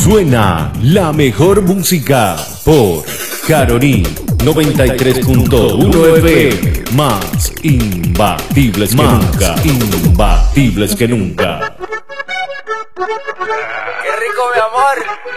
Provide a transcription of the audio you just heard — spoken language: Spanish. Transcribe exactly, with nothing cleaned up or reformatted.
Suena la mejor música por Caroní noventa y tres punto uno F M. Más imbatibles que nunca. Imbatibles que nunca. ¡Qué rico, mi amor!